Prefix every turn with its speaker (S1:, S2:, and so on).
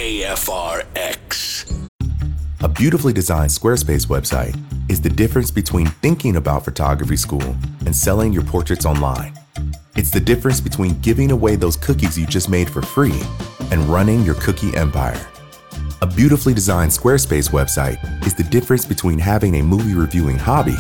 S1: KFRX.
S2: A beautifully designed Squarespace website is the difference between thinking about photography school and selling your portraits online. It's the difference between giving away those cookies you just made for free and running your cookie empire. A beautifully designed Squarespace website is the difference between having a movie reviewing hobby